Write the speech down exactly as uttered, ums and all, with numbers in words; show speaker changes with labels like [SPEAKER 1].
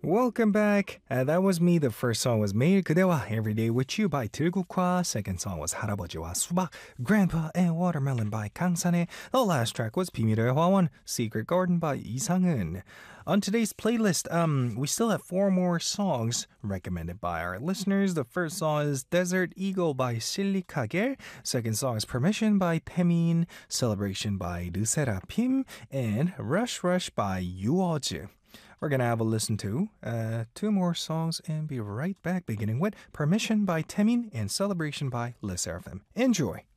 [SPEAKER 1] Welcome back. Uh, that was me. The first song was 매일 그대와 Everyday with You by 들국화. Second song was 할아버지와 수박, Grandpa and Watermelon by 강산해. The last track was 비밀의 화원, Secret Garden by 이상은. On today's playlist, um, we still have four more songs recommended by our listeners. The first song is Desert Eagle by 실리카겔. Second song is Permission by 태민, Celebration by 르세라핌, and Rush Rush by 유어즈. We're going to have a listen to uh, two more songs and be right back, beginning with Permission by Temin and Celebration by Le Seraphim. Enjoy!